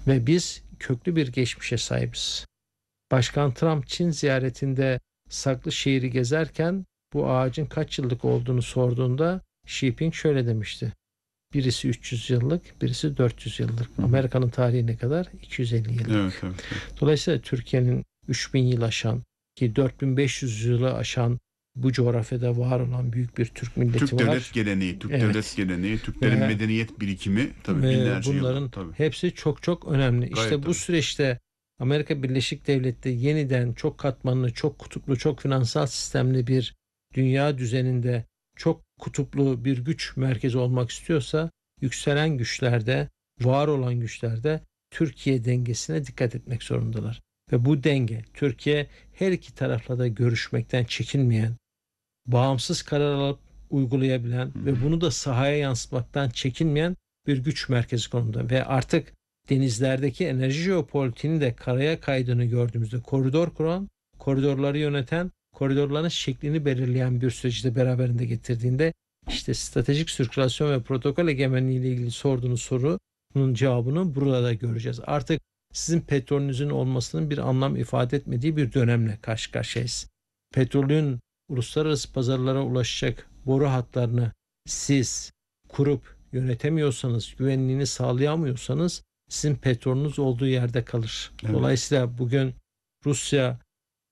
Ve biz köklü bir geçmişe sahibiz. Başkan Trump Çin ziyaretinde saklı şehri gezerken bu ağacın kaç yıllık olduğunu sorduğunda Xi Jinping şöyle demişti. Birisi 300 yıllık, birisi 400 yıllık. Amerika'nın tarihi ne kadar? 250 yıllık. Evet. Dolayısıyla Türkiye'nin 3000 yıl aşan ki 4500 yılı aşan bu coğrafyada var olan büyük bir Türk milleti Türk var. devlet geleneği, Türklerin medeniyet birikimi tabii binlerce bunların yıllık tabii. hepsi çok çok önemli. Gayet işte bu tabii. süreçte Amerika Birleşik Devletleri yeniden çok katmanlı, çok kutuplu, çok finansal sistemli bir dünya düzeninde çok kutuplu bir güç merkezi olmak istiyorsa yükselen güçlerde, var olan güçlerde Türkiye dengesine dikkat etmek zorundalar. Ve bu denge Türkiye her iki tarafla da görüşmekten çekinmeyen, bağımsız karar alıp uygulayabilen ve bunu da sahaya yansıtmaktan çekinmeyen bir güç merkezi konumunda. Ve artık denizlerdeki enerji jeopolitiğini de karaya kaydığını gördüğümüzde koridor kuran, koridorları yöneten, koridorların şeklini belirleyen bir süreci de beraberinde getirdiğinde işte stratejik sirkülasyon ve protokol egemenliği ile ilgili sorduğunuz sorunun cevabını burada göreceğiz. Artık sizin petrolünüzün olmasının bir anlam ifade etmediği bir dönemle karşı karşıyayız. Petrolün uluslararası pazarlara ulaşacak boru hatlarını siz kurup yönetemiyorsanız, güvenliğini sağlayamıyorsanız sizin petrolünüz olduğu yerde kalır. Evet. Dolayısıyla bugün Rusya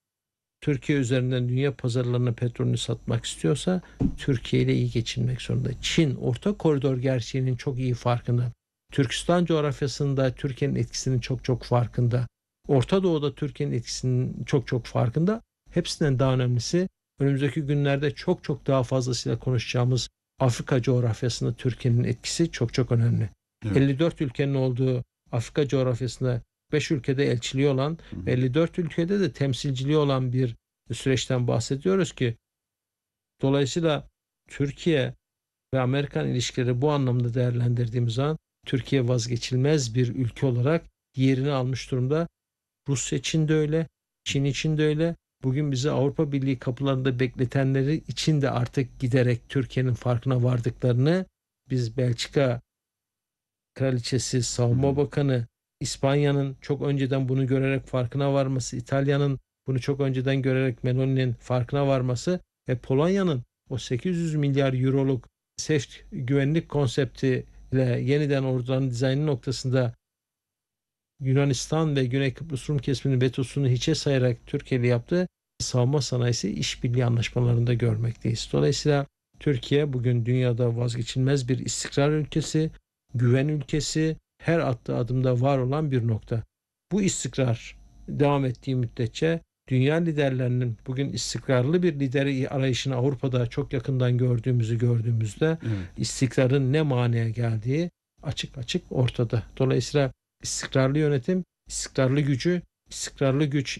Türkiye üzerinden dünya pazarlarına petrolünü satmak istiyorsa Türkiye ile iyi geçinmek zorunda. Çin orta koridor gerçeğinin çok iyi farkında. Türkistan coğrafyasında Türkiye'nin etkisinin çok çok farkında. Orta Doğu'da Türkiye'nin etkisinin çok çok farkında. Hepsinden daha önemlisi önümüzdeki günlerde çok çok daha fazlasıyla konuşacağımız Afrika coğrafyasında Türkiye'nin etkisi çok çok önemli. Evet. 54 ülkenin olduğu Afrika coğrafyasında 5 ülkede elçiliği olan ve 54 ülkede de temsilciliği olan bir süreçten bahsediyoruz ki dolayısıyla Türkiye ve Amerikan ilişkileri bu anlamda değerlendirdiğimiz zaman Türkiye vazgeçilmez bir ülke olarak yerini almış durumda. Rusya için de öyle, Çin için de öyle. Bugün bizi Avrupa Birliği kapılarında bekletenleri için de artık giderek Türkiye'nin farkına vardıklarını biz Belçika Kraliçesi, Savunma Bakanı, İspanya'nın çok önceden bunu görerek farkına varması, İtalya'nın bunu çok önceden görerek Meloni'nin farkına varması ve Polonya'nın o 800 milyar euroluk SEFT güvenlik konseptiyle yeniden orduların dizaynı noktasında Yunanistan ve Güney Kıbrıs Rum kesiminin vetosunu hiçe sayarak Türkiye ile yaptığı savunma sanayisi işbirliği anlaşmalarında görmekteyiz. Dolayısıyla Türkiye bugün dünyada vazgeçilmez bir istikrar ülkesi, güven ülkesi, her attığı adımda var olan bir nokta. Bu istikrar devam ettiği müddetçe dünya liderlerinin bugün istikrarlı bir lideri arayışını Avrupa'da çok yakından gördüğümüzde istikrarın ne manaya geldiği açık açık ortada. Dolayısıyla istikrarlı yönetim, istikrarlı gücü, istikrarlı güç,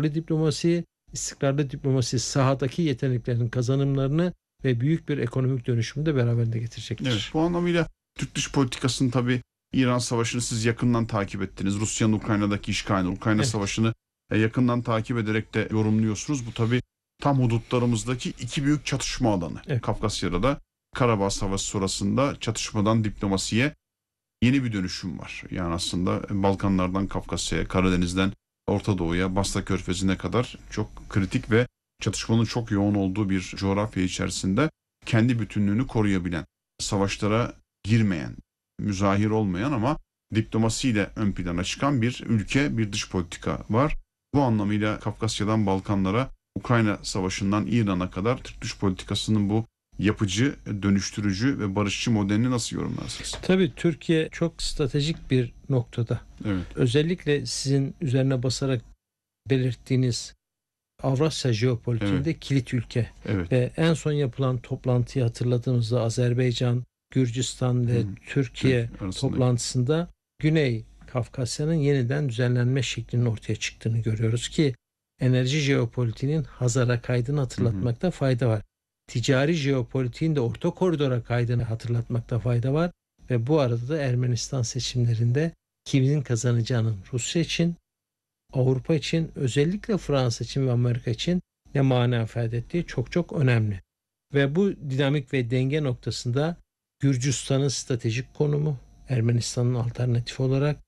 istikrarlı diplomasi sahadaki yeteneklerin kazanımlarını ve büyük bir ekonomik dönüşümü de beraberinde getirecektir. Evet, bu anlamıyla Türk dış politikasının tabii İran Savaşı'nı siz yakından takip ettiniz. Rusya'nın Ukrayna'daki işgalini, Ukrayna Savaşı'nı yakından takip ederek de yorumluyorsunuz. Bu tabii tam hudutlarımızdaki iki büyük çatışma alanı. Evet. Kafkasya'da da Karabağ Savaşı sonrasında çatışmadan diplomasiye yeni bir dönüşüm var. Yani aslında Balkanlardan Kafkasya'ya, Karadeniz'den Orta Doğu'ya, Basra Körfezi'ne kadar çok kritik ve çatışmanın çok yoğun olduğu bir coğrafya içerisinde kendi bütünlüğünü koruyabilen, savaşlara girmeyen, müzahir olmayan ama diplomasiyle ön plana çıkan bir ülke, bir dış politika var. Bu anlamıyla Kafkasya'dan Balkanlara, Ukrayna Savaşı'ndan İran'a kadar Türk dış politikasının bu yapıcı, dönüştürücü ve barışçı modelini nasıl yorumlarsınız? Tabii Türkiye çok stratejik bir noktada. Evet. Özellikle sizin üzerine basarak belirttiğiniz Avrasya jeopolitiğinde kilit ülke. Evet. Ve en son yapılan toplantıyı hatırladığımızda Azerbaycan, Gürcistan ve Türkiye toplantısında Güney Kafkasya'nın yeniden düzenlenme şeklinin ortaya çıktığını görüyoruz ki enerji jeopolitiğinin Hazar'a kaydığını hatırlatmakta fayda var. Ticari jeopolitiğin de orta koridora kaydığını hatırlatmakta fayda var ve bu arada da Ermenistan seçimlerinde kimin kazanacağının Rusya için, Avrupa için, özellikle Fransa için ve Amerika için ne mana ifade ettiği çok çok önemli. Ve bu dinamik ve denge noktasında Gürcistan'ın stratejik konumu, Ermenistan'ın alternatifi olarak